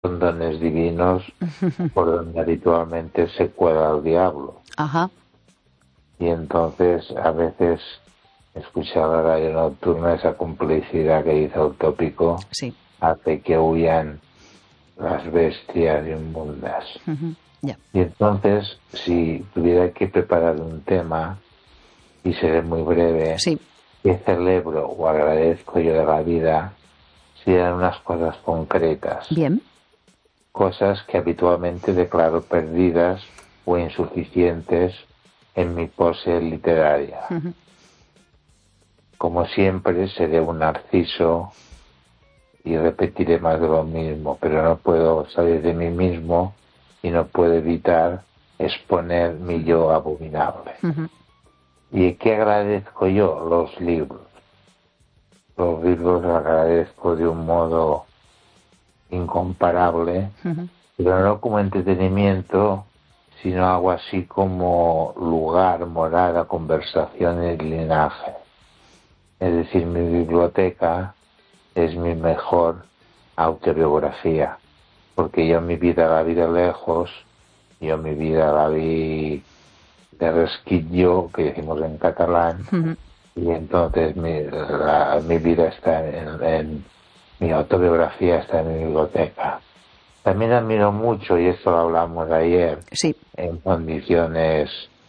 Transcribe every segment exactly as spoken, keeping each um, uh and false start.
son dones divinos por donde habitualmente se cuela el diablo. Ajá. Y entonces a veces escuchar la radio nocturna, esa complicidad que dice el tópico, sí. hace que huyan las bestias inmundas. Uh-huh. Yeah. Y entonces, si tuviera que preparar un tema, y seré muy breve, sí. ¿qué celebro o agradezco yo de la vida? Si eran unas cosas concretas. Bien. Cosas que habitualmente declaro perdidas o insuficientes en mi pose literaria. Uh-huh. Como siempre, seré un narciso y repetiré más de lo mismo, pero no puedo salir de mí mismo y no puedo evitar exponer mi yo abominable. Uh-huh. ¿Y qué agradezco yo? Los libros. Los libros los agradezco de un modo incomparable, uh-huh. pero no como entretenimiento, sino algo así como lugar, morada, conversación y linaje. Es decir, mi biblioteca es mi mejor autobiografía, porque yo mi vida la vi de lejos, yo mi vida la vi de resquillo, que decimos en catalán, uh-huh. y entonces mi, la, mi vida está en, en, mi autobiografía está en mi biblioteca. También admiro mucho, y esto lo hablamos ayer, sí. en condiciones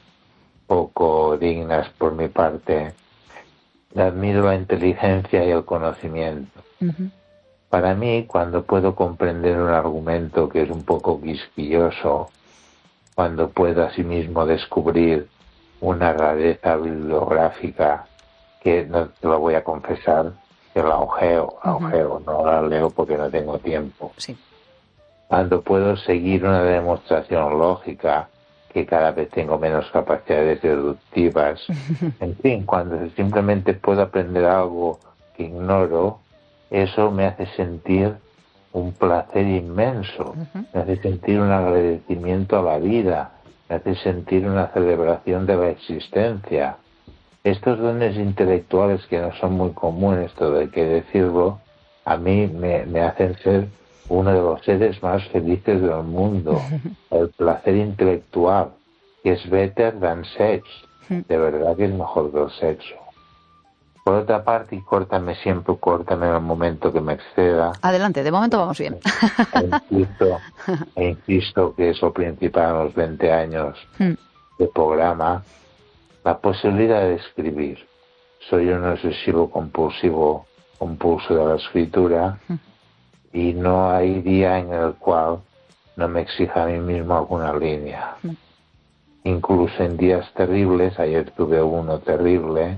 poco dignas por mi parte, admiro la inteligencia y el conocimiento. Uh-huh. Para mí, cuando puedo comprender un argumento que es un poco quisquilloso, cuando puedo asimismo descubrir una rareza bibliográfica que no te lo voy a confesar, que la ojeo, la ojeo, uh-huh. no la leo porque no tengo tiempo. Sí. Cuando puedo seguir una demostración lógica, que cada vez tengo menos capacidades deductivas, en fin, cuando simplemente puedo aprender algo que ignoro, eso me hace sentir un placer inmenso, uh-huh. me hace sentir un agradecimiento a la vida, me hace sentir una celebración de la existencia. Estos dones intelectuales que no son muy comunes, todo hay que decirlo, a mí me, me hacen ser uno de los seres más felices del mundo. El placer intelectual, que es better than sex, de verdad que es mejor que el sexo. Por otra parte, y córtame siempre, córtame en el momento que me exceda. Adelante, de momento vamos bien. E insisto, e insisto que es lo principal en los veinte años de programa, la posibilidad de escribir. Soy un obsesivo compulsivo, compulso de la escritura, y no hay día en el cual no me exija a mí mismo alguna línea. Incluso en días terribles, ayer tuve uno terrible,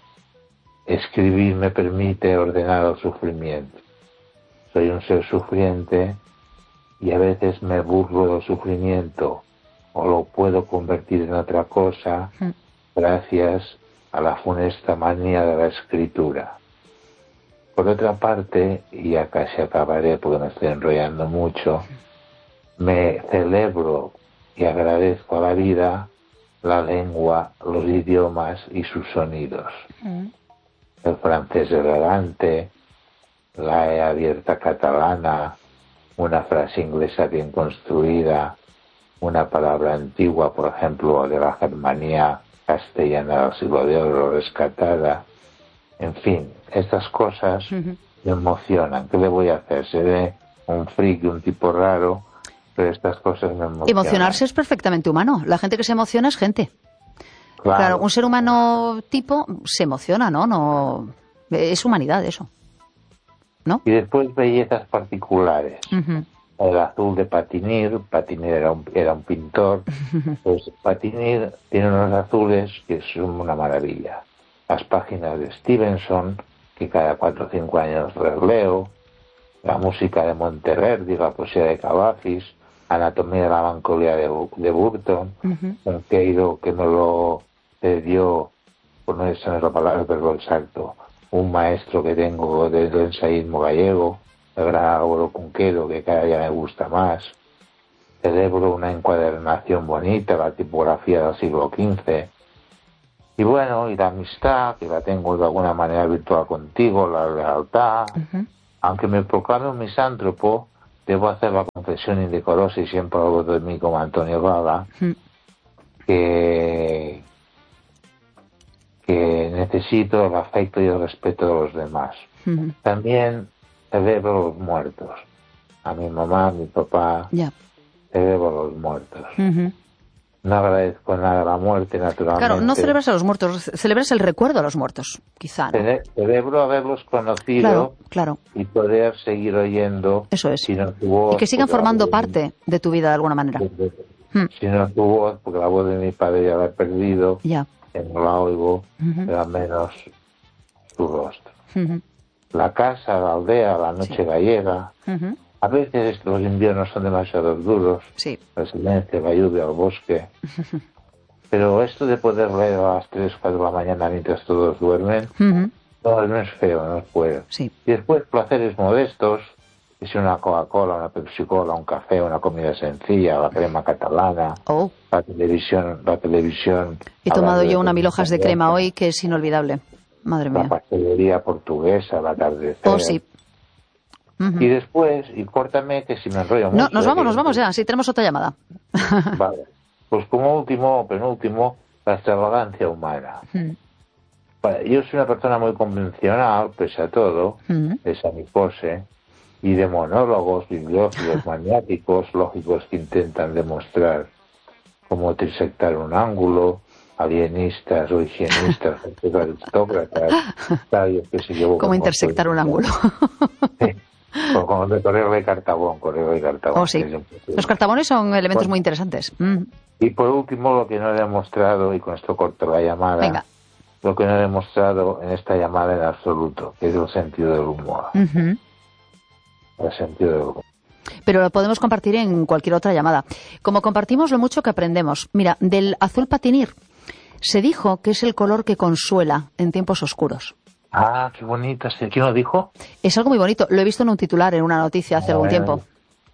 escribir me permite ordenar el sufrimiento. Soy un ser sufriente y a veces me burlo del sufrimiento o lo puedo convertir en otra cosa gracias a la funesta manía de la escritura. Por otra parte, y ya casi acabaré porque me estoy enrollando mucho, me celebro y agradezco a la vida la lengua, los idiomas y sus sonidos. Mm. El francés elegante, la E abierta catalana, una frase inglesa bien construida, una palabra antigua, por ejemplo, de la Germanía castellana del siglo de oro rescatada. En fin, estas cosas uh-huh. me emocionan. ¿Qué le voy a hacer? Seré un friki, un tipo raro, pero estas cosas me emocionan. Emocionarse es perfectamente humano. La gente que se emociona es gente. Claro, claro un ser humano tipo se emociona, ¿no? no Es humanidad eso, ¿no? Y después bellezas particulares. Uh-huh. El azul de Patinir, Patinir era un, era un pintor, pues Patinir tiene unos azules que son una maravilla. Las páginas de Stevenson, que cada cuatro o cinco años releo, la música de Monteverdi, la poesía de Cavafis, Anatomía de la melancolía de, de Burton, uh-huh. un Queiro que me lo dio, por no decir la palabra, pero exacto, un maestro que tengo del ensayismo gallego, el gran Álvaro Cunqueiro, que cada día me gusta más. Celebro una encuadernación bonita, la tipografía del siglo quince. Y bueno, y la amistad, que la tengo de alguna manera virtual contigo, la lealtad. Uh-huh. Aunque me proclame un misántropo, debo hacer la confesión indecorosa, y siempre hablo de mí como Antonio Rada, mm. que, que necesito el afecto y el respeto de los demás. Mm. También celebro los muertos. A mi mamá, a mi papá, yeah. celebro los muertos. Mm-hmm. No agradezco nada la muerte, naturalmente. Claro, no celebras a los muertos, celebras el recuerdo a los muertos, quizá, ¿no? Cele- celebro haberlos conocido, claro, claro. y poder seguir oyendo. Eso es. Si no tu voz, y que sigan formando de parte mi... de tu vida de alguna manera. De, de, hmm. Si no tu voz, porque la voz de mi padre ya la he perdido, ya. no la oigo, uh-huh. pero al menos su rostro. Uh-huh. La casa, la aldea, la noche sí. gallega. Uh-huh. A veces los inviernos son demasiado duros, sí. el silencio, la lluvia, el bosque. Pero esto de poder leer a las tres, cuatro de la mañana mientras todos duermen, uh-huh. no, no es feo, no es feo. Sí. Y después placeres modestos, que si una Coca-Cola, una Pepsi-Cola, un café, una comida sencilla, la crema catalana, oh. la televisión, la televisión. He tomado yo una mil hojas de crema hoy que es inolvidable. Madre mía. La pastelería portuguesa, el atardecer. Oh, sí. Uh-huh. Y después, y córtame que si me enrollo mucho. No, nos vamos, nos vamos ya, sí, tenemos otra llamada. Vale, pues como último, penúltimo, la extravagancia humana. Uh-huh. Vale, yo soy una persona muy convencional, pese a todo, uh-huh. pese a mi pose, y de monólogos bibliófilos maniáticos, lógicos, que intentan demostrar cómo trisectar un ángulo, alienistas o higienistas, aristócratas, sabios que se llevó. Cómo intersectar un ángulo. Sí. O con el correo de Cartabón, correo de Cartabón. Oh, sí. Los cartabones son elementos bueno, muy interesantes. Mm. Y por último, lo que no he demostrado, y con esto corto la llamada, Venga. Lo que no he demostrado en esta llamada en absoluto, que es el sentido del humor. Uh-huh. El sentido del humor. Pero lo podemos compartir en cualquier otra llamada. Como compartimos lo mucho que aprendemos. Mira, del azul patinir se dijo que es el color que consuela en tiempos oscuros. Ah, qué bonita. ¿Quién lo dijo? Es algo muy bonito. Lo he visto en un titular, en una noticia hace algún tiempo.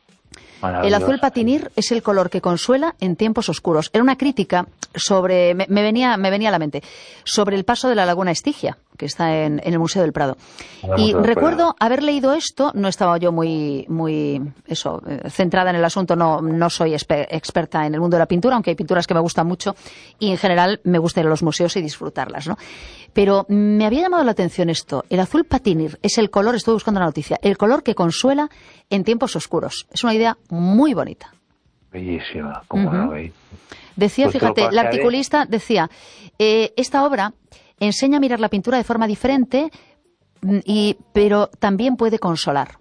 El azul patinir es el color que consuela en tiempos oscuros. Era una crítica sobre, me, me venía me venía a la mente, sobre el paso de la laguna Estigia, que está en, en el Museo del Prado. Y recuerdo haber leído esto, no estaba yo muy muy eso centrada en el asunto, no no soy espe, experta en el mundo de la pintura, aunque hay pinturas que me gustan mucho y en general me gusta ir a los museos y disfrutarlas, ¿no? Pero me había llamado la atención esto. El azul patinir es el color, estoy buscando la noticia, el color que consuela en tiempos oscuros. Es una idea muy bonita. Bellísima, como uh-huh. no veis. Decía, pues fíjate, la articulista decía, eh, esta obra enseña a mirar la pintura de forma diferente, y, pero también puede consolar.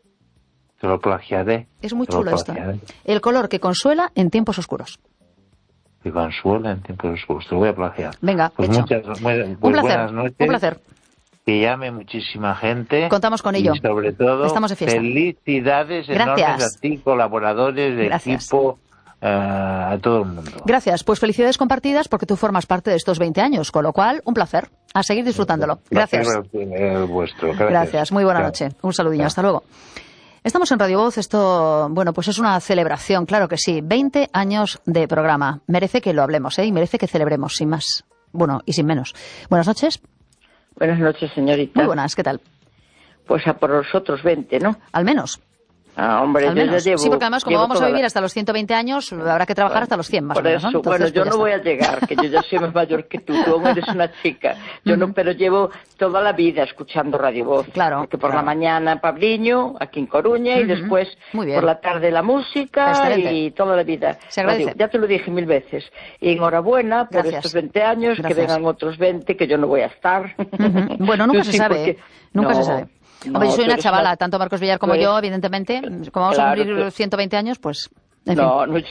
Te lo plagiaré. Es muy chulo esto. El color que consuela en tiempos oscuros. Que consuela en tiempos oscuros. Te lo voy a plagiar. Venga, pues hecho. Muchas, pues un placer, buenas noches. Un placer. Que llame muchísima gente. Contamos con ello. Y sobre todo, estamos de fiesta. Felicidades Gracias. enormes a ti, colaboradores, de Gracias. equipo, uh, a todo el mundo. Gracias. Pues felicidades compartidas porque tú formas parte de estos veinte años, con lo cual, un placer. A seguir disfrutándolo. Gracias. El vuestro. Gracias. Gracias. Muy buena Gracias. noche. Un saludillo. Gracias. Hasta luego. Estamos en Radio Voz. Esto, bueno, pues es una celebración, claro que sí. veinte años de programa. Merece que lo hablemos, ¿eh? Y merece que celebremos, sin más. Bueno, y sin menos. Buenas noches. Buenas noches, señorita. Muy buenas, ¿qué tal? Pues a por los otros veinte, ¿no? Al menos. Ah, hombre, Al yo menos. ya llevo... Sí, porque además, como vamos a vivir la... hasta los ciento veinte años, habrá que trabajar bueno, hasta los cien, más por o menos, eso, ¿no? Entonces, bueno, yo pues no ya voy está. a llegar, que yo ya soy más mayor que tú. Tú eres una chica. Yo no, pero llevo toda la vida escuchando Radio Voz. Claro. Porque por claro. la mañana Pabliño, aquí en Coruña, uh-huh. y después por la tarde la música. Excelente. Y toda la vida. Se agradece. Radio, ya te lo dije mil veces. Y enhorabuena por Gracias. estos veinte años, Gracias. que vengan otros veinte, que yo no voy a estar. Uh-huh. Bueno, nunca Tú se sí, sabe, porque... nunca no. se sabe. No, Hombre, yo soy una chavala, una... tanto Marcos Villar como eres... yo, evidentemente. Como vamos claro, a cumplir tú... ciento veinte años, pues... En no, fin. no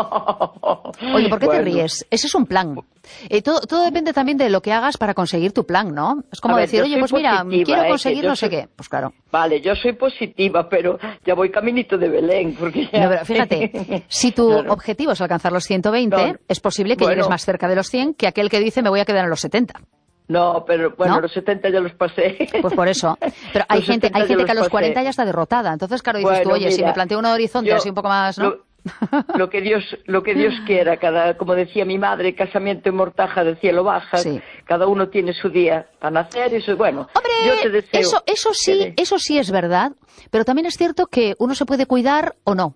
yo. Oye, ¿por qué bueno. te ríes? Ese es un plan. Eh, todo, todo depende también de lo que hagas para conseguir tu plan, ¿no? Es como ver, decir, oye, pues mira, positiva, quiero eh, conseguir no soy... sé qué. Pues claro. Vale, yo soy positiva, pero ya voy caminito de Belén. Porque ya... No, pero fíjate, si tu claro. objetivo es alcanzar los ciento veinte, no. es posible que bueno. llegues más cerca de los cien que aquel que dice me voy a quedar en los setenta. No, pero bueno, ¿no? los setenta ya los pasé. Pues por eso. Pero hay gente, hay gente que a los cuarenta ya está derrotada. Entonces, claro, dices bueno, tú, oye, mira, si me planteo un horizonte yo, así un poco más, ¿no? Lo, Lo que Dios, lo que Dios quiera, cada, como decía mi madre, casamiento y mortaja del cielo baja, sí. Cada uno tiene su día para nacer y su, bueno, hombre, yo te deseo... Eso, eso sí, eso sí es verdad, pero también es cierto que uno se puede cuidar o no.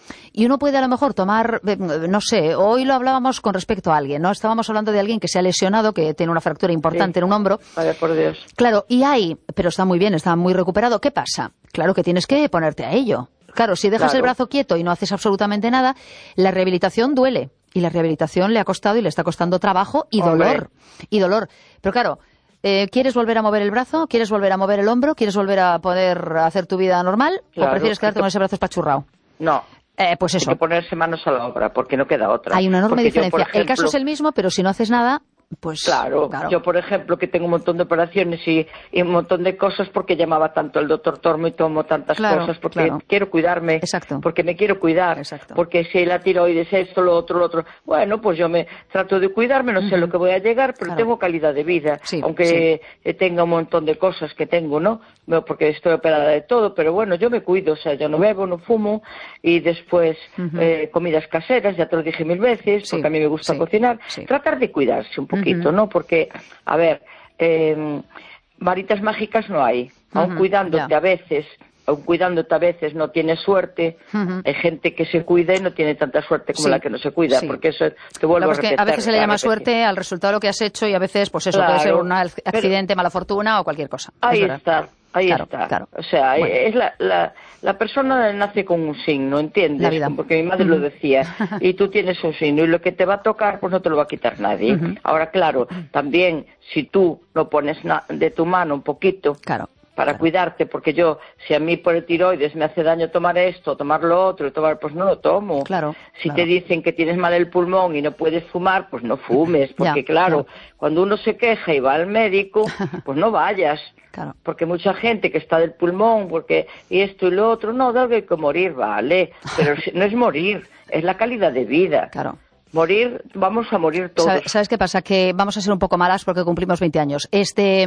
Y uno puede a lo mejor tomar, no sé, hoy lo hablábamos con respecto a alguien, ¿no? Estábamos hablando de alguien que se ha lesionado, que tiene una fractura importante sí. en un hombro. Vaya por Dios. Claro, y hay, pero está muy bien, está muy recuperado. ¿Qué pasa? Claro que tienes que ponerte a ello. Claro, si dejas claro. el brazo quieto y no haces absolutamente nada, la rehabilitación duele. Y la rehabilitación le ha costado y le está costando trabajo y Hombre. dolor. Y dolor. Pero claro, eh, ¿quieres volver a mover el brazo? ¿Quieres volver a mover el hombro? ¿Quieres volver a poder hacer tu vida normal? Claro. ¿O prefieres quedarte con ese brazo espachurrado? No. Eh, pues eso. Hay que ponerse manos a la obra, porque no queda otra. Hay una enorme porque diferencia. Yo, ejemplo, el caso es el mismo, pero si no haces nada, pues... Claro, claro. Yo, por ejemplo, que tengo un montón de operaciones y, y un montón de cosas porque llamaba tanto el doctor Tormo y tomo tantas claro, cosas porque claro. quiero cuidarme, Exacto. porque me quiero cuidar, Exacto. porque si hay la tiroides, esto, lo otro, lo otro... Bueno, pues yo me trato de cuidarme, no uh-huh. sé lo que voy a llegar, pero claro. tengo calidad de vida, sí, aunque sí. tenga un montón de cosas que tengo, ¿no? Porque estoy operada de todo, pero bueno, yo me cuido, o sea, yo no bebo, no fumo, y después uh-huh. eh, comidas caseras, ya te lo dije mil veces, sí. porque a mí me gusta sí. cocinar, sí. tratar de cuidarse un poquito, uh-huh. ¿no? Porque, a ver, eh, varitas mágicas no hay, uh-huh. aun cuidándote yeah. a veces... aun cuidándote a veces no tienes suerte, uh-huh. hay gente que se cuida y no tiene tanta suerte como sí. la que no se cuida, sí. porque eso te vuelvo claro, a repetir. A veces se le llama suerte al resultado de lo que has hecho y a veces, pues eso, claro. puede ser un accidente, pero... mala fortuna o cualquier cosa. Ahí está, ahí claro, está. Claro. O sea, bueno. es la, la, la persona nace con un signo, ¿entiendes? La vida. Porque mi madre uh-huh. lo decía, y tú tienes un signo y lo que te va a tocar, pues no te lo va a quitar nadie. Uh-huh. Ahora, claro, también si tú no pones na- de tu mano un poquito... Claro. para claro. cuidarte, porque yo, si a mí por el tiroides me hace daño tomar esto, tomar lo otro, tomar, pues no lo tomo. Claro, si claro. te dicen que tienes mal el pulmón y no puedes fumar, pues no fumes, porque ya, claro, ya. cuando uno se queja y va al médico, pues no vayas. Claro. Porque mucha gente que está del pulmón, porque y esto y lo otro, no, de algo hay que morir, vale, pero no es morir, es la calidad de vida. Claro. Morir, vamos a morir todos. ¿Sabes, ¿Sabes qué pasa? Que vamos a ser un poco malas porque cumplimos veinte años. Este,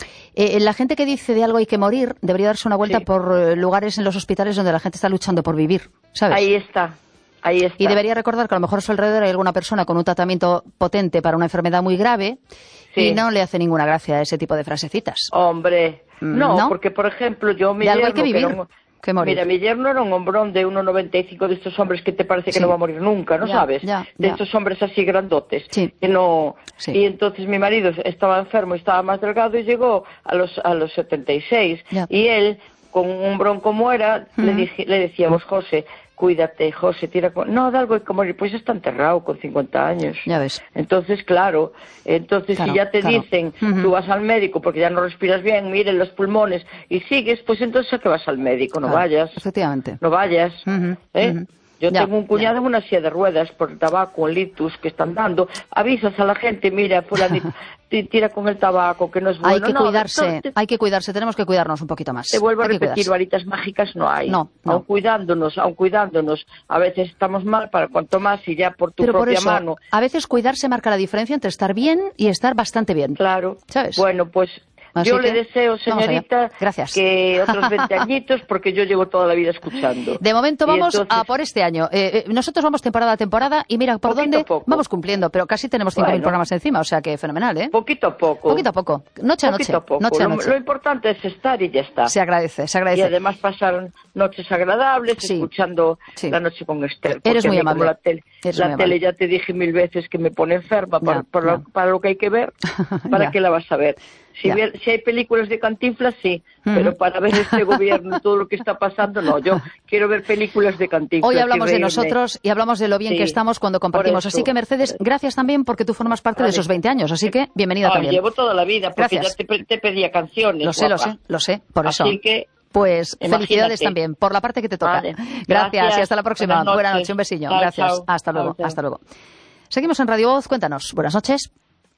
eh, la gente que dice de algo hay que morir debería darse una vuelta sí. por eh, lugares en los hospitales donde la gente está luchando por vivir, ¿sabes? Ahí está, ahí está. Y debería recordar que a lo mejor a su alrededor hay alguna persona con un tratamiento potente para una enfermedad muy grave sí. y no le hace ninguna gracia a ese tipo de frasecitas. Hombre, no, ¿no? Porque por ejemplo yo mi de algo hay que vivir. Que Mira, mi yerno era un hombrón de uno noventa y cinco de estos hombres que te parece sí. que no va a morir nunca, ¿no ya, sabes? Ya, de ya. estos hombres así grandotes. Sí. Que no... Sí. Y entonces mi marido estaba enfermo y estaba más delgado y llegó a los a los setenta y seis. Ya. Y él, con un hombrón como era, uh-huh. le, dije, le decíamos, José, cuídate, José, tira con... No, de algo hay que morir. Pues está enterrado con cincuenta años. Ya ves. Entonces, claro, entonces claro, si ya te claro. dicen, uh-huh. tú vas al médico porque ya no respiras bien, miren los pulmones y sigues, pues entonces ¿a qué vas al médico? No claro, vayas. Efectivamente. No vayas. Uh-huh, ¿eh? Uh-huh. Yo ya, tengo un cuñado ya. en una silla de ruedas por el tabaco, el litus que están dando. Avisas a la gente, mira, fulanito, tira con el tabaco, que no es bueno. Hay que no, cuidarse, te, hay que cuidarse, tenemos que cuidarnos un poquito más. Te vuelvo hay a repetir, varitas mágicas no hay. No, no. Aun cuidándonos, aun cuidándonos, a veces estamos mal para cuanto más y ya por tu Pero propia por eso, mano. A veces cuidarse marca la diferencia entre estar bien y estar bastante bien. Claro. ¿Sabes? Bueno, pues... Así yo que, le deseo, señorita, Gracias. que otros veinte añitos, porque yo llevo toda la vida escuchando. De momento vamos entonces... a por este año. Eh, eh, nosotros vamos temporada a temporada y mira por poquito dónde poco. vamos cumpliendo, pero casi tenemos cinco mil bueno. programas encima, o sea que fenomenal, ¿eh? Poquito a poco. Poquito a poco, noche a noche. A poco. Noche a lo, noche. Lo importante es estar y ya está. Se agradece, se agradece. Y además pasar noches agradables sí. escuchando sí. La Noche con Esther. Eres muy amable. La tele, Eres la muy tele amable. ya te dije mil veces que me pone enferma para, ya, para, ya. Lo, para lo que hay que ver. ¿Para qué la vas a ver? Si, ve, si hay películas de Cantinflas, sí, uh-huh. pero para ver este gobierno y todo lo que está pasando, no. Yo quiero ver películas de Cantinflas. Hoy hablamos de nosotros y hablamos de lo bien sí, que estamos cuando compartimos. Así que, Mercedes, gracias también porque tú formas parte vale. de esos veinte años. Así que, bienvenida ah, también. Llevo toda la vida porque gracias. ya te, te pedía canciones. Lo sé, guapa. lo sé, lo sé, por eso. Así que... Pues imagínate. Felicidades también, por la parte que te toca. Vale. Gracias, gracias y hasta la próxima. Buenas Buenas noches, un besillo. Chao, gracias. Chao. Hasta luego, Chao. hasta luego. Seguimos en Radio Voz, cuéntanos. Buenas noches.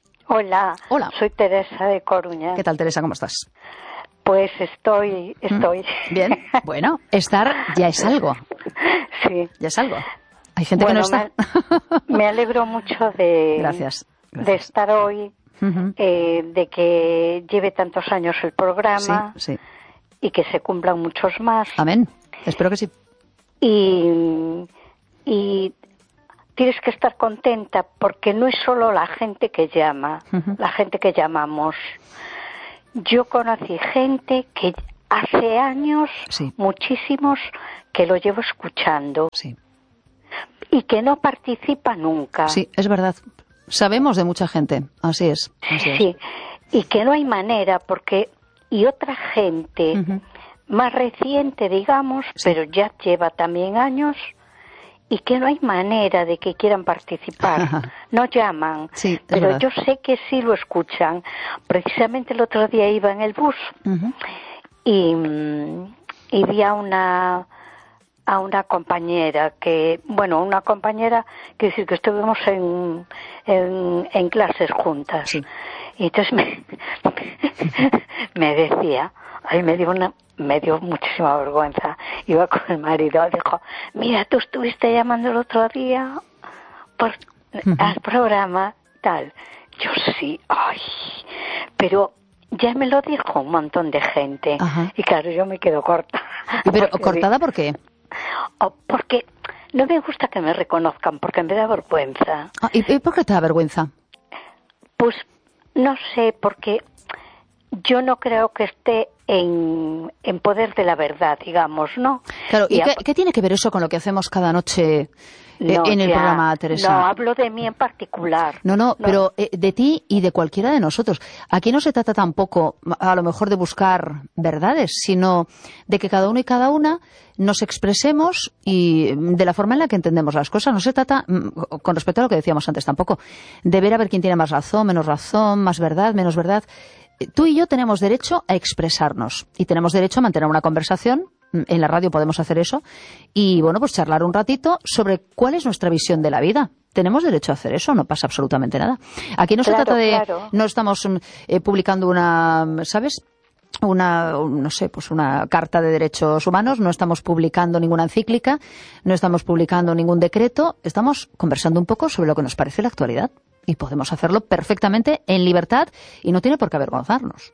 Hola. Hola. Soy Teresa de Coruña. ¿Qué tal, Teresa? ¿Cómo estás? Pues estoy, estoy. Bien, bueno, estar ya es algo. Sí. Ya es algo. Hay gente bueno, que no está. Me, me alegro mucho de, gracias, gracias. de estar hoy, uh-huh. eh, de que lleve tantos años el programa sí, sí. y que se cumplan muchos más. Amén. Espero que sí. Y, tienes que estar contenta porque no es solo la gente que llama, uh-huh. la gente que llamamos. Yo conocí gente que hace años, sí. muchísimos, que lo llevo escuchando. Sí. Y que no participa nunca. Sí, es verdad. Sabemos de mucha gente, así es. Así sí, es. Y que no hay manera, porque... Y otra gente uh-huh. más reciente, digamos, sí. pero ya lleva también años, y que no hay manera de que quieran participar. Ajá. No llaman, sí, pero verdad. Yo sé que sí lo escuchan. Precisamente el otro día iba en el bus uh-huh. y, y vi a una... a una compañera que, bueno, una compañera, que decir que estuvimos en, en, en clases juntas. Sí. Y entonces me, me decía, ay, me dio una, me dio muchísima vergüenza. Iba con el marido, dijo, mira, tú estuviste llamando el otro día por, uh-huh. al programa, tal. Yo sí, ay, pero ya me lo dijo un montón de gente. Ajá. Y claro, yo me quedo corta. ¿Y pero cortada por qué? Oh, porque no me gusta que me reconozcan, porque me da vergüenza. Ah, ¿y por qué te da vergüenza? Pues no sé, porque yo no creo que esté en, en poder de la verdad, digamos, ¿no? Claro, ¿y, ¿y qué, a... qué tiene que ver eso con lo que hacemos cada noche eh, no, en el ya, programa, Teresa? No, hablo de mí en particular. No, no, no. pero eh, de ti y de cualquiera de nosotros. Aquí no se trata tampoco, a lo mejor, de buscar verdades, sino de que cada uno y cada una nos expresemos y de la forma en la que entendemos las cosas. No se trata, con respecto a lo que decíamos antes tampoco, de ver a ver quién tiene más razón, menos razón, más verdad, menos verdad. Tú y yo tenemos derecho a expresarnos y tenemos derecho a mantener una conversación. En la radio podemos hacer eso y, bueno, pues charlar un ratito sobre cuál es nuestra visión de la vida. Tenemos derecho a hacer eso, no pasa absolutamente nada. Aquí no claro, se trata de... Claro. No estamos eh, publicando una, ¿sabes?, una, no sé, pues una carta de derechos humanos, no estamos publicando ninguna encíclica, no estamos publicando ningún decreto, estamos conversando un poco sobre lo que nos parece la actualidad y podemos hacerlo perfectamente en libertad y no tiene por qué avergonzarnos.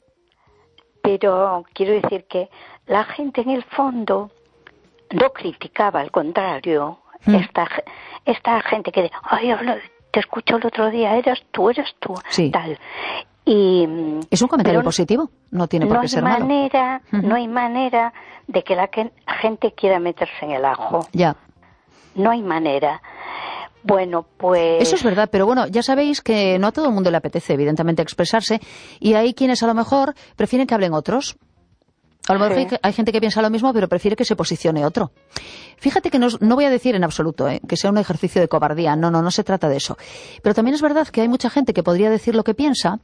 Pero quiero decir que la gente en el fondo no criticaba, al contrario, mm. esta, esta gente que, ay, te escucho el otro día, eras tú, eras tú, sí. tal. Y, es un comentario positivo, no tiene por no qué ser malo. Manera, uh-huh. No hay manera de que la gente quiera meterse en el ajo. Ya. No hay manera. Bueno, pues... Eso es verdad, pero bueno, ya sabéis que no a todo el mundo le apetece, evidentemente, expresarse, y hay quienes a lo mejor prefieren que hablen otros. A lo mejor sí. hay, hay gente que piensa lo mismo, pero prefiere que se posicione otro. Fíjate que no, no voy a decir en absoluto ¿eh? que sea un ejercicio de cobardía, no, no, no se trata de eso. Pero también es verdad que hay mucha gente que podría decir lo que piensa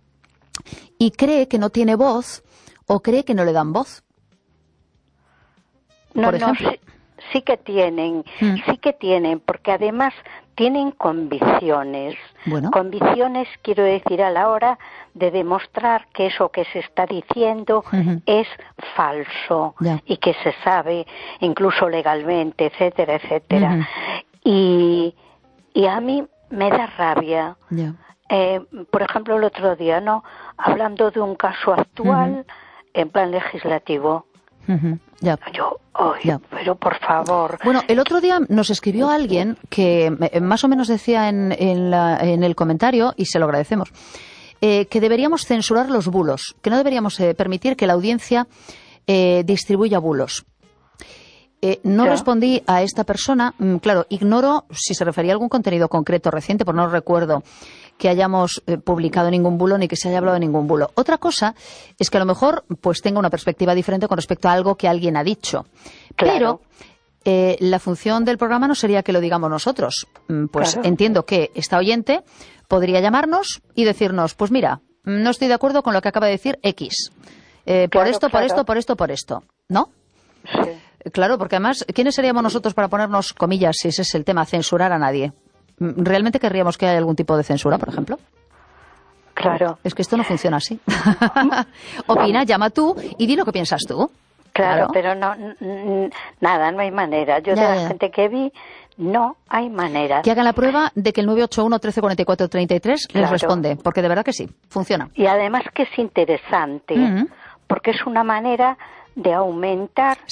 y cree que no tiene voz o cree que no le dan voz. No, Por ejemplo. no, sí, sí que tienen, mm. sí que tienen, porque además tienen convicciones. Bueno. Convicciones, quiero decir, a la hora de demostrar que eso que se está diciendo uh-huh. es falso yeah. y que se sabe, incluso legalmente, etcétera, etcétera. Uh-huh. Y, y a mí me da rabia. Yeah. Eh, por ejemplo, el otro día, ¿no? Hablando de un caso actual uh-huh. en plan legislativo. Uh-huh. Ya. Yo, oh, ya. Pero por favor. Bueno, el otro día nos escribió alguien que más o menos decía en, en, la, en el comentario, y se lo agradecemos, eh, que deberíamos censurar los bulos, que no deberíamos eh, permitir que la audiencia eh, distribuya bulos. Eh, no ¿Ya? respondí a esta persona, mm, claro, ignoro si se refería a algún contenido concreto reciente, porque no recuerdo que hayamos eh, publicado ningún bulo ni que se haya hablado de ningún bulo. Otra cosa es que a lo mejor pues tenga una perspectiva diferente con respecto a algo que alguien ha dicho. Claro. Pero eh, la función del programa no sería que lo digamos nosotros. Pues claro. Entiendo que esta oyente podría llamarnos y decirnos, pues mira, no estoy de acuerdo con lo que acaba de decir X. Eh, por claro, esto, claro. por esto, por esto, por esto. ¿No? Sí. Claro, porque además, ¿quiénes seríamos nosotros para ponernos, comillas, si ese es el tema, censurar a nadie? ¿Realmente querríamos que haya algún tipo de censura, por ejemplo? Claro. Es que esto no funciona así. Opina, llama tú y di lo que piensas tú. Claro, claro. pero no, n- nada, no hay manera. Yo ya, de la ya. gente que vi, no hay manera. Que hagan la prueba de que el nueve ocho uno, trece cuarenta y cuatro, treinta y tres claro. les responde, porque de verdad que sí, funciona. Y además que es interesante, uh-huh. porque es una manera de aumentar sí.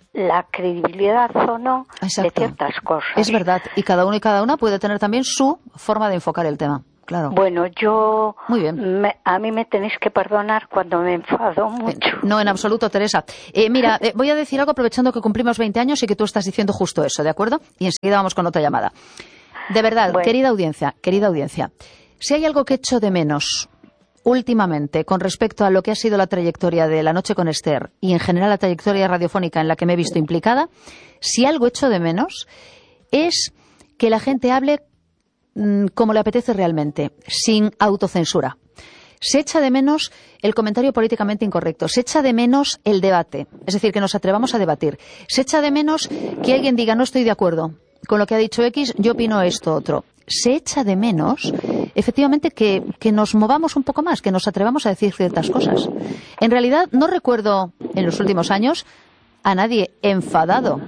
la credibilidad o no Exacto. de ciertas cosas. Es verdad, y cada uno y cada una puede tener también su forma de enfocar el tema. Claro. Bueno, yo... Muy bien. Me, a mí me tenéis que perdonar cuando me enfado mucho. Eh, no, en absoluto, Teresa. Eh, mira, eh, voy a decir algo aprovechando que cumplimos veinte años y que tú estás diciendo justo eso, ¿de acuerdo? Y enseguida vamos con otra llamada. De verdad, bueno. querida audiencia, querida audiencia, si hay algo que echo de menos últimamente con respecto a lo que ha sido la trayectoria de La Noche con Esther y en general la trayectoria radiofónica en la que me he visto implicada, si algo echo de menos es que la gente hable como le apetece realmente, sin autocensura. Se echa de menos el comentario políticamente incorrecto, se echa de menos el debate, es decir, que nos atrevamos a debatir. Se echa de menos que alguien diga no estoy de acuerdo con lo que ha dicho X, yo opino esto otro. Se echa de menos, efectivamente, que, que nos movamos un poco más, que nos atrevamos a decir ciertas cosas. En realidad, no recuerdo en los últimos años a nadie enfadado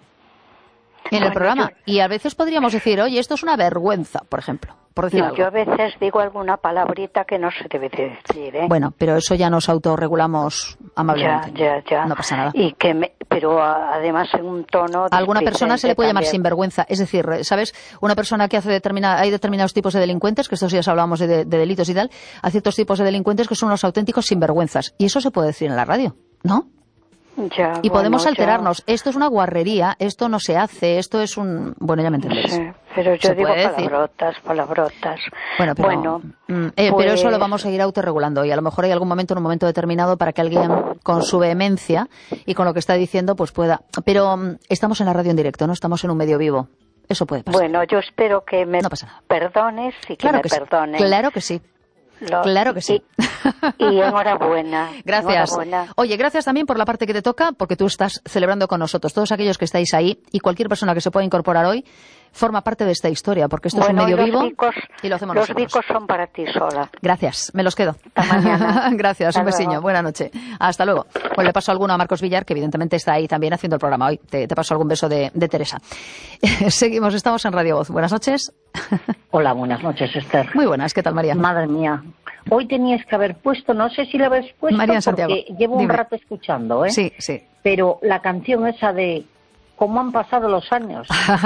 en el programa. Y a veces podríamos decir, oye, esto es una vergüenza, por ejemplo. Por decir no, algo. Yo a veces digo alguna palabrita que no se debe decir, ¿eh? Bueno, pero eso ya nos autorregulamos amablemente. Ya, ya, ya. No pasa nada. Y que me, pero además en un tono... A alguna persona se le puede también llamar sinvergüenza. Es decir, ¿sabes? Una persona que hace determinada... Hay determinados tipos de delincuentes, que estos días hablábamos de, de, de delitos y tal. Hay ciertos tipos de delincuentes que son unos auténticos sinvergüenzas. Y eso se puede decir en la radio, ¿no? Ya, y podemos bueno, alterarnos. Ya. Esto es una guarrería, esto no se hace, esto es un... Bueno, ya me entendéis. Sí, pero yo digo palabrotas, palabrotas. Bueno, pero, bueno, mm, eh, pues... pero eso lo vamos a ir autorregulando y a lo mejor hay algún momento, en un momento determinado, para que alguien con su vehemencia y con lo que está diciendo, pues pueda... Pero um, estamos en la radio en directo, no estamos en un medio vivo. Eso puede pasar. Bueno, yo espero que me no pasa nada. perdones y que claro me que perdones. Sí. Claro que sí. Lo, claro que sí. Y, y enhorabuena. Gracias. Enhorabuena. Oye, gracias también por la parte que te toca, porque tú estás celebrando con nosotros. Todos aquellos que estáis ahí y cualquier persona que se pueda incorporar hoy forma parte de esta historia, porque esto bueno, es un medio vivo ricos, y lo hacemos los nosotros. Los ricos son para ti sola. Gracias, me los quedo. Hasta mañana. Gracias, Hasta un besiño. luego. Buena noche. Hasta luego. Pues le paso alguno a Marcos Villar, que evidentemente está ahí también haciendo el programa hoy. Te, te paso algún beso de, de Teresa. Seguimos, estamos en Radio Voz. Buenas noches. Hola, buenas noches, Esther. Muy buenas, ¿qué tal, María? Madre mía. Hoy tenías que haber puesto, no sé si la habéis puesto, María Santiago, porque llevo dime. un rato escuchando, ¿eh? Sí, sí. Pero la canción esa de ¿cómo han pasado los años?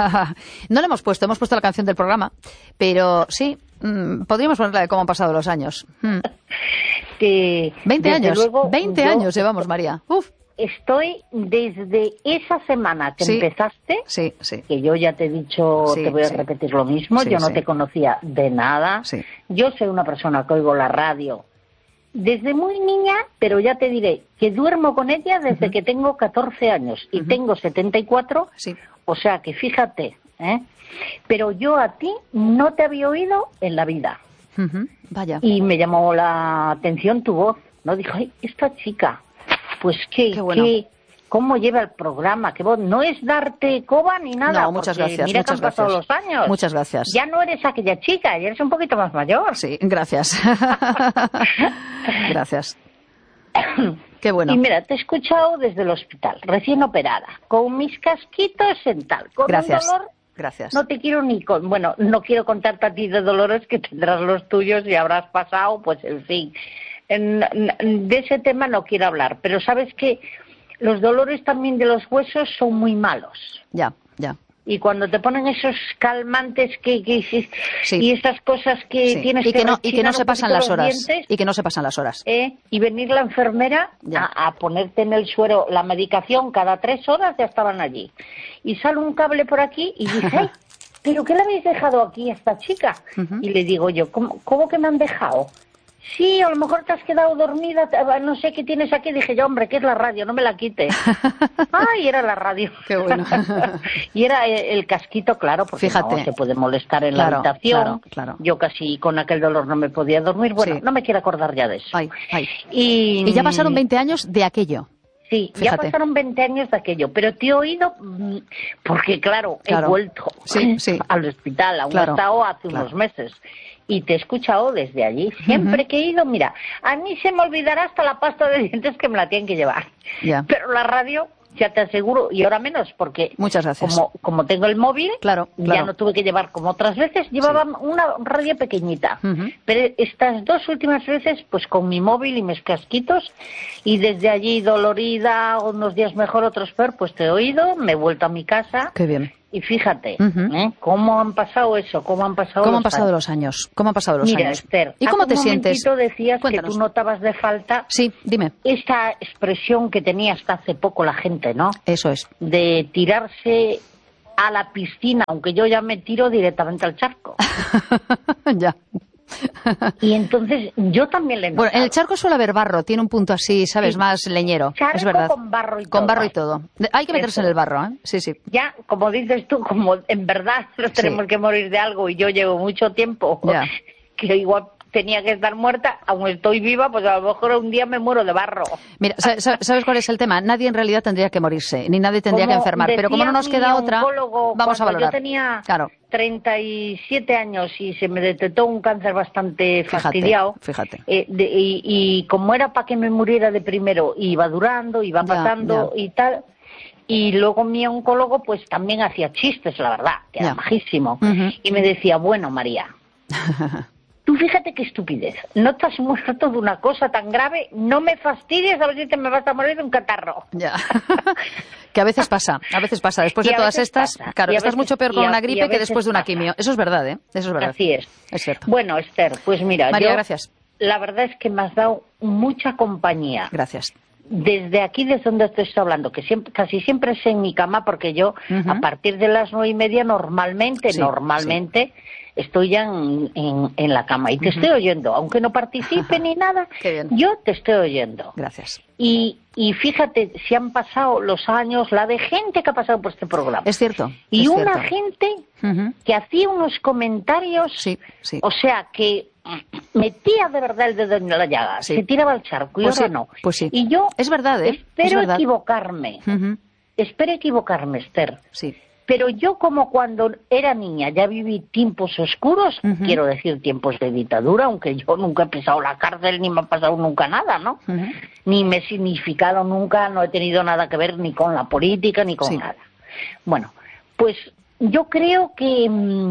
No la hemos puesto, hemos puesto la canción del programa, pero sí, mmm, podríamos ponerla de cómo han pasado los años. Mm. Que veinte años, luego, veinte yo años llevamos, María. Uf. Estoy desde esa semana que sí, empezaste, sí, sí. que yo ya te he dicho, sí, te voy a sí. repetir lo mismo, sí, yo no sí. te conocía de nada. Sí. Yo soy una persona que oigo la radio desde muy niña, pero ya te diré que duermo con ella desde uh-huh. que tengo catorce años y uh-huh. tengo setenta y cuatro, sí. o sea que fíjate, ¿eh? Pero yo a ti no te había oído en la vida. Uh-huh. Vaya. Y me llamó la atención tu voz, ¿no? Dijo, ay, esta chica, pues qué, qué, bueno. qué cómo lleva el programa, qué voz, no es darte coba ni nada. No, muchas gracias. Mira muchas que han pasado gracias. los años. Muchas gracias. Ya no eres aquella chica, ya eres un poquito más mayor. Sí, gracias. Gracias. Qué bueno. Y mira, te he escuchado desde el hospital, recién operada, con mis casquitos en tal, con gracias. un dolor. Gracias. No te quiero ni con, bueno, no quiero contarte a ti de dolores que tendrás los tuyos y habrás pasado, pues en fin. En, en, de ese tema no quiero hablar, pero sabes que los dolores también de los huesos son muy malos. Ya, ya. Y cuando te ponen esos calmantes que, que sí. y esas cosas que sí. tienes y que, que no y que no se pasan las horas dientes, y que no se pasan las horas ¿eh? Y venir la enfermera a, a ponerte en el suero la medicación cada tres horas, ya estaban allí y sale un cable por aquí y dice ay, pero ¿qué le habéis dejado aquí a esta chica? Uh-huh. Y le digo yo, ¿cómo, cómo que me han dejado? Sí, a lo mejor te has quedado dormida, no sé qué tienes aquí. Dije yo, hombre, ¿qué es la radio? No me la quites. Ay, era la radio. Qué bueno. Y era el, el casquito, claro, porque fíjate. No se puede molestar en claro, la habitación. Claro, claro. Yo casi con aquel dolor no me podía dormir. Bueno, sí. No me quiero acordar ya de eso. Ay, ay. Y, y ya pasaron veinte años de aquello. Sí, fíjate. Ya pasaron veinte años de aquello, pero te he oído, porque claro, claro. he vuelto sí, sí. al hospital, aún claro, he estado hace claro. unos meses. Y te he escuchado desde allí. Siempre uh-huh. que he ido, mira, a mí se me olvidará hasta la pasta de dientes que me la tienen que llevar. Yeah. Pero la radio, ya te aseguro, y ahora menos, porque muchas gracias. Como, como tengo el móvil, claro, claro. ya no tuve que llevar como otras veces, llevaba sí. una radio pequeñita. Uh-huh. Pero estas dos últimas veces, pues con mi móvil y mis casquitos, y desde allí dolorida, unos días mejor, otros peor, pues te he oído, me he vuelto a mi casa. Qué bien. Y fíjate, uh-huh. ¿eh? ¿Cómo han pasado eso? ¿Cómo han pasado, ¿Cómo los, han pasado años? los años? ¿Cómo han pasado los Mira, años? Esther, ¿y cómo te sientes? Tú decías Cuéntanos. Que tú notabas de falta. Sí, dime. Esta expresión que tenía hasta hace poco la gente, ¿no? Eso es. De tirarse a la piscina, aunque yo ya me tiro directamente al charco. Ya. Y entonces yo también le he notado. Bueno, en el charco suele haber barro, tiene un punto así, ¿sabes? Sí. Más leñero, charco es verdad. Con barro y todo. Con barro y todo. Hay que meterse Eso. en el barro, ¿eh? Sí, sí. Ya, como dices tú, como en verdad nos tenemos sí. que morir de algo y yo llevo mucho tiempo, ya. que igual tenía que estar muerta, aún estoy viva, pues a lo mejor un día me muero de barro. Mira, ¿sabes cuál es el tema? Nadie en realidad tendría que morirse, ni nadie tendría como que enfermar, pero como no nos queda otra, vamos a valorar. Yo tenía claro. treinta y siete años y se me detectó un cáncer bastante fíjate, fastidiado. Fíjate. Eh, de, y, y como era para que me muriera de primero, iba durando, iba pasando ya, ya. y tal. Y luego mi oncólogo pues también hacía chistes, la verdad, que era ya. majísimo. Uh-huh. Y me decía, bueno, María... Tú fíjate qué estupidez. No te has muerto de una cosa tan grave. No me fastidies a ver si te me vas a morir de un catarro. Ya. Que a veces pasa, a veces pasa. Después de todas estas, pasa. Claro, estás veces, mucho peor con a, una gripe que después de una quimio. Eso es verdad, ¿eh? Eso es verdad. Así es. Es cierto. Bueno, Esther, pues mira, María, yo, gracias. La verdad es que me has dado mucha compañía. Gracias. Desde aquí, desde donde te estoy hablando, que siempre, casi siempre es en mi cama, porque yo, uh-huh. a partir de las nueve y media, normalmente, sí, normalmente... Sí. Estoy ya en, en, en la cama y te uh-huh. estoy oyendo, aunque no participe ni nada, yo te estoy oyendo. Gracias. Y, y fíjate, si han pasado los años, la de gente que ha pasado por este programa. Es cierto. Y es una cierto. gente uh-huh. que hacía unos comentarios, sí, sí. o sea, que metía de verdad el dedo en la llaga, sí. se tiraba al charco y pues ahora sí, no. Pues sí. Y yo es verdad, ¿eh? espero es verdad. equivocarme, uh-huh. espero equivocarme, Esther. Sí. Pero yo, como cuando era niña ya viví tiempos oscuros, uh-huh. quiero decir tiempos de dictadura, aunque yo nunca he pisado la cárcel ni me ha pasado nunca nada, ¿no? Uh-huh. Ni me he significado nunca, no he tenido nada que ver ni con la política ni con sí. nada. Bueno, pues yo creo que,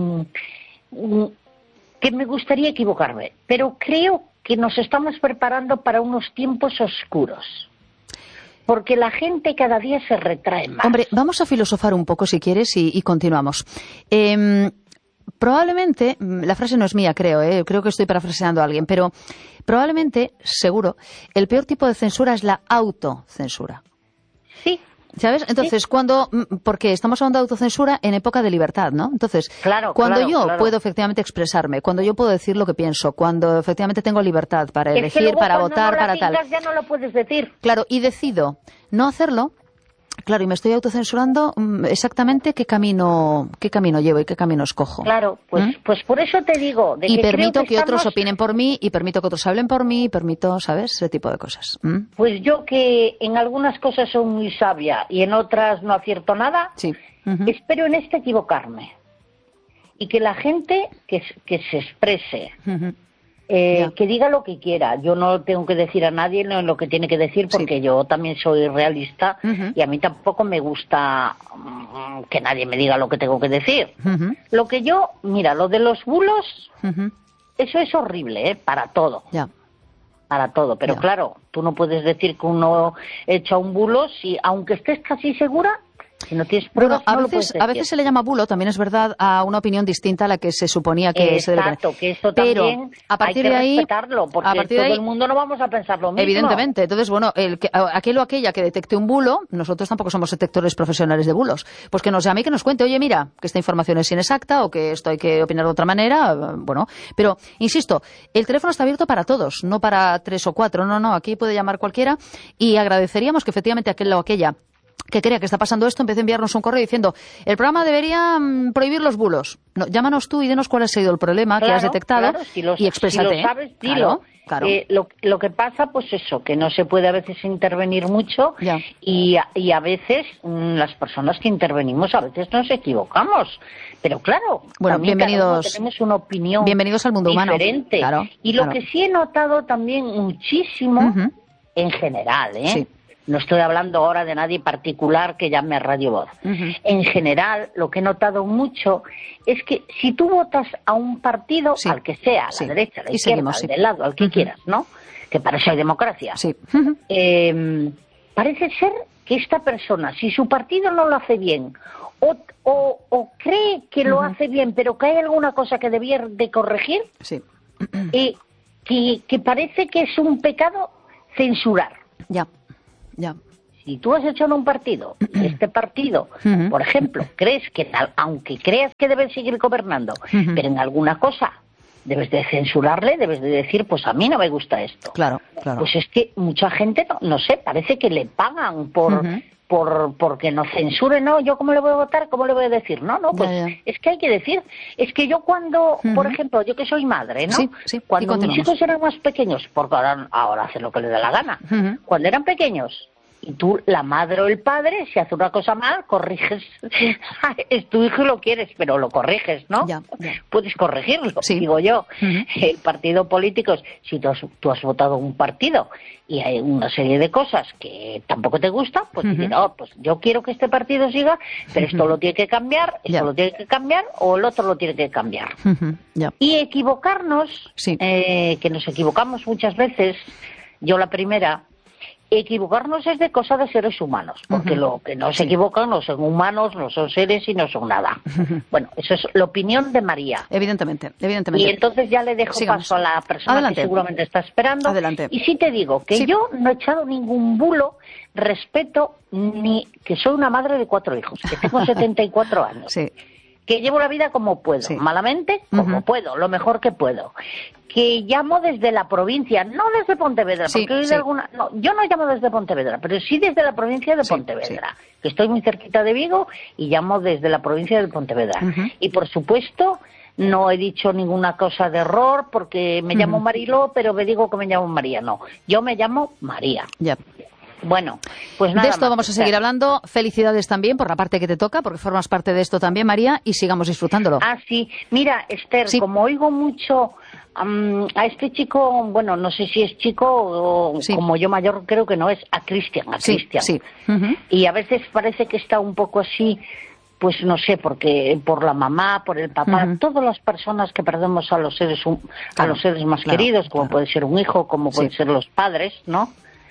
mmm, que me gustaría equivocarme, pero creo que nos estamos preparando para unos tiempos oscuros. Porque la gente cada día se retrae más. Hombre, vamos a filosofar un poco si quieres y, y continuamos. Eh, probablemente, la frase no es mía, creo, ¿eh? creo que estoy parafraseando a alguien, pero probablemente, seguro, el peor tipo de censura es la autocensura. Sí. ¿Sabes? Entonces, sí. cuando, porque estamos hablando de autocensura en época de libertad, ¿no? Entonces, claro, cuando claro, yo claro. puedo efectivamente expresarme, cuando yo puedo decir lo que pienso, cuando efectivamente tengo libertad para es elegir, que luego, para cuando votar, no para la tal. tengas, ya no lo puedes decir. Claro, y decido no hacerlo. Claro, y me estoy autocensurando exactamente qué camino qué camino llevo y qué camino escojo. Claro, pues, ¿Mm? pues por eso te digo. De y que permito creo que, que estamos... otros opinen por mí, y permito que otros hablen por mí, y permito, ¿sabes? Ese tipo de cosas. ¿Mm? Pues yo, que en algunas cosas soy muy sabia y en otras no acierto nada, sí. uh-huh. espero en este equivocarme. Y que la gente que, que se exprese... Uh-huh. Eh, que diga lo que quiera. Yo no tengo que decir a nadie lo que tiene que decir, porque sí. yo también soy realista, uh-huh. y a mí tampoco me gusta um, que nadie me diga lo que tengo que decir. Uh-huh. Lo que yo, mira, lo de los bulos, uh-huh. eso es horrible, ¿eh? Para todo. Ya. Para todo. Pero ya. claro, tú no puedes decir que uno echa un bulo si, aunque estés casi segura, si no tienes pruebas, bueno, a no veces, lo a veces se le llama bulo, también es verdad, a una opinión distinta a la que se suponía que Exacto, se debe tener. Exacto, que esto Pero también a partir hay que de ahí, respetarlo, porque a partir todo de ahí, el mundo no vamos a pensar lo mismo. Evidentemente. Entonces, bueno, el que, aquel o aquella que detecte un bulo, nosotros tampoco somos detectores profesionales de bulos, pues que nos llame y que nos cuente, oye, mira, que esta información es inexacta o que esto hay que opinar de otra manera, bueno. Pero, insisto, el teléfono está abierto para todos, no para tres o cuatro, no, no, aquí puede llamar cualquiera, y agradeceríamos que efectivamente aquel o aquella que crea que está pasando esto, empiece a enviarnos un correo diciendo, el programa debería mm, prohibir los bulos. No, llámanos tú y dinos cuál ha sido el problema claro, que has detectado, claro, si lo, y exprésate. Si lo sabes, dilo. Claro, claro. Eh, lo, lo que pasa, pues eso, que no se puede a veces intervenir mucho, ya. y, y a veces mmm, las personas que intervenimos a veces nos equivocamos. Pero claro, bueno, bienvenidos, tenemos una opinión bienvenidos al mundo diferente. Humano. Claro, y lo claro. que sí he notado también muchísimo, uh-huh. en general, ¿eh? Sí. No estoy hablando ahora de nadie particular que llame a Radio Voz. Uh-huh. En general, lo que he notado mucho es que si tú votas a un partido, sí. al que sea, a sí. la derecha, a la y izquierda, seguimos, sí. al del lado, al que uh-huh. quieras, ¿no? Que para eso hay democracia. Sí. Uh-huh. Eh, parece ser que esta persona, si su partido no lo hace bien, o, o, o cree que lo uh-huh. hace bien, pero que hay alguna cosa que debiera de corregir, sí. eh, que, que parece que es un pecado censurar. Ya. Ya. Si tú has hecho en un partido, este partido, uh-huh. por ejemplo, crees que, aunque creas que debes seguir gobernando, uh-huh. pero en alguna cosa debes de censurarle, debes de decir, pues a mí no me gusta esto. Claro, claro. Pues es que mucha gente, no, no sé, parece que le pagan por... Uh-huh. por porque no censure, no, yo cómo le voy a votar, cómo le voy a decir, no, no, pues ya, ya. es que hay que decir, es que yo cuando, uh-huh. por ejemplo, yo que soy madre, ¿no? Sí, sí, cuando mis hijos eran más pequeños, porque ahora, ahora hacen lo que les da la gana, uh-huh. cuando eran pequeños, y tú, la madre o el padre, si hace una cosa mal, corriges, es tu hijo y lo quieres, pero lo corriges, ¿no? Ya, ya. Puedes corregirlo, sí. digo yo. Uh-huh. El partido político, si tú has, tú has votado un partido y hay una serie de cosas que tampoco te gustan, pues uh-huh. dirás, oh, pues yo quiero que este partido siga, pero esto uh-huh. lo tiene que cambiar, esto yeah. lo tiene que cambiar, o el otro lo tiene que cambiar. Uh-huh. Yeah. Y equivocarnos, sí. eh, que nos equivocamos muchas veces, yo la primera... Equivocarnos es de cosa de seres humanos, porque uh-huh. lo que no se sí. equivocan no son humanos, no son seres y no son nada. Uh-huh. Bueno, eso es la opinión de María. Evidentemente, evidentemente. Y entonces ya le dejo Sigamos. paso a la persona Adelante. que seguramente está esperando. Adelante. Y sí te digo que sí. yo no he echado ningún bulo, respeto, ni que soy una madre de cuatro hijos, que tengo setenta y cuatro años. Sí. Que llevo la vida como puedo, sí. malamente, como uh-huh. puedo, lo mejor que puedo. Que llamo desde la provincia, no desde Pontevedra, sí, porque sí. de alguna, no, yo no llamo desde Pontevedra, pero sí desde la provincia de sí, Pontevedra, sí. que estoy muy cerquita de Vigo y llamo desde la provincia de Pontevedra. Uh-huh. Y por supuesto, no he dicho ninguna cosa de error porque me uh-huh. llamo Mariló, pero me digo que me llamo María, no. Yo me llamo María. Ya. Bueno, pues nada de esto más, vamos a seguir Esther. hablando. Felicidades también por la parte que te toca, porque formas parte de esto también, María, y sigamos disfrutándolo. Ah, sí. Mira, Esther, sí. como oigo mucho um, a este chico, bueno, no sé si es chico o sí. como yo mayor creo que no es, a Cristian, a sí, Cristian. Sí. Uh-huh. Y a veces parece que está un poco así, pues no sé, porque por la mamá, por el papá, uh-huh. todas las personas que perdemos a los seres, a claro, los seres más claro, queridos, como claro. puede ser un hijo, como sí. pueden ser los padres, ¿no?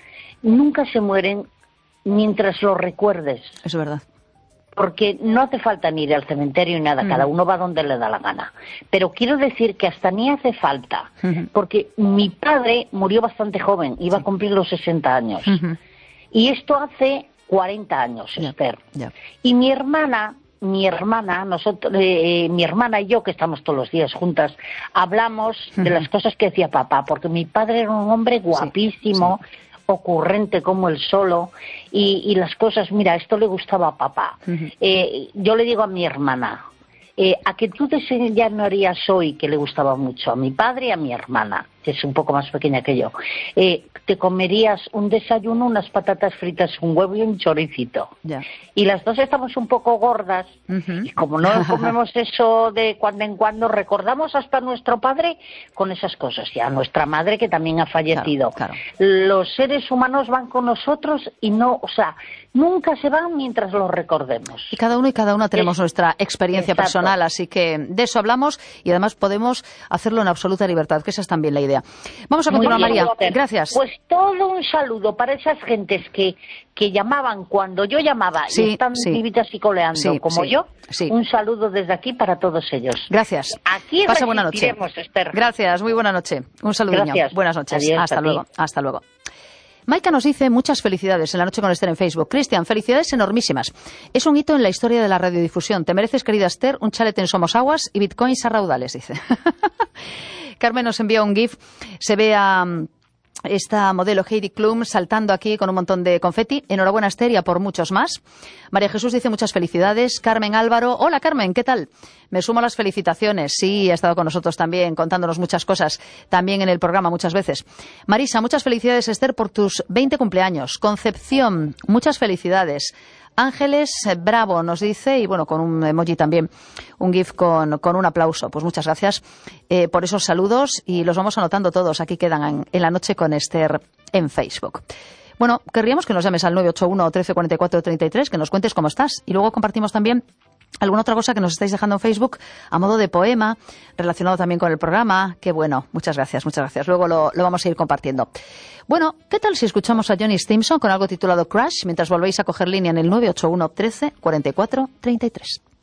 Nunca se mueren mientras los recuerdes. Eso es verdad. Porque no hace falta ni ir al cementerio ni nada, mm. cada uno va donde le da la gana. Pero quiero decir que hasta ni hace falta, uh-huh. porque mi padre murió bastante joven, iba sí. a cumplir los sesenta años. Uh-huh. Y esto hace cuarenta años, yeah. Esther. Yeah. Y mi hermana, mi hermana, nosotros, eh, mi hermana y yo, que estamos todos los días juntas, hablamos uh-huh. de las cosas que decía papá, porque mi padre era un hombre guapísimo, sí. Sí. ocurrente como el solo y, y las cosas, mira, esto le gustaba a papá. Uh-huh. Eh, yo le digo a mi hermana, eh, a que tú desayunarías hoy, que le gustaba mucho a mi padre y a mi hermana, que es un poco más pequeña que yo, eh, te comerías un desayuno, unas patatas fritas, un huevo y un choricito. Yeah. Y las dos estamos un poco gordas, uh-huh. y como no comemos eso de cuando en cuando, recordamos hasta a nuestro padre con esas cosas, y a nuestra madre que también ha fallecido. Claro, claro. Los seres humanos van con nosotros y no, o sea, nunca se van mientras los recordemos. Y cada uno y cada una tenemos es, nuestra experiencia exacto. personal, así que de eso hablamos y además podemos hacerlo en absoluta libertad, que esa es también la idea. Vamos a continuar, María. Gracias. Pues todo un saludo para esas gentes que, que llamaban cuando yo llamaba sí, y están sí. vivitas y coleando sí, como sí, yo. Sí. Un saludo desde aquí para todos ellos. Gracias. Aquí pasa buena noche. Esther. Gracias, muy buena noche. Un saludo. Buenas noches. Adiós, Hasta luego. Hasta luego. Maika nos dice muchas felicidades en la noche con Esther en Facebook. Cristian, felicidades enormísimas. Es un hito en la historia de la radiodifusión. Te mereces, querida Esther, un chalet en Somos Aguas y bitcoins a raudales, dice. Carmen nos envía un GIF. Se ve a esta modelo Heidi Klum saltando aquí con un montón de confeti. Enhorabuena, Esther, y a por muchos más. María Jesús dice muchas felicidades. Carmen Álvaro. Hola, Carmen, ¿qué tal? Me sumo a las felicitaciones. Sí, ha estado con nosotros también, contándonos muchas cosas, también en el programa muchas veces. Marisa, muchas felicidades, Esther, por tus veinte cumpleaños. Concepción, muchas felicidades. Ángeles Bravo nos dice, y bueno, con un emoji también, un GIF con, con un aplauso. Pues muchas gracias eh, por esos saludos y los vamos anotando todos. Aquí quedan en, en la noche con Esther en Facebook. Bueno, querríamos que nos llames al nueve ocho uno, trece, cuarenta y cuatro, treinta y tres, que nos cuentes cómo estás. Y luego compartimos también alguna otra cosa que nos estáis dejando en Facebook a modo de poema, relacionado también con el programa. Qué bueno, muchas gracias, muchas gracias. Luego lo, lo vamos a ir compartiendo. Bueno, ¿qué tal si escuchamos a Johnny Stimson con algo titulado Crash, mientras volvéis a coger línea en el nueve ocho uno, trece, cuarenta y cuatro, treinta y tres?